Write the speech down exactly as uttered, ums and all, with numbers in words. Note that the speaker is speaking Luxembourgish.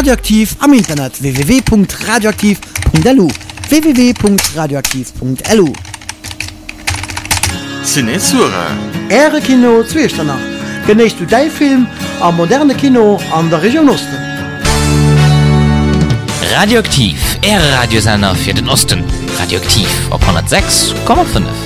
Radioaktiv am Internet w w w punkt radioaktiv punkt l u w w w punkt radioaktiv punkt l u. Cinesura. Ehre Kino Zwiestanach. Genecht du dein Film am moderne Kino an der Region Osten. Radioaktiv, Ehre Radiosender für den Osten. Radioaktiv auf hundertsechs Komma fünf.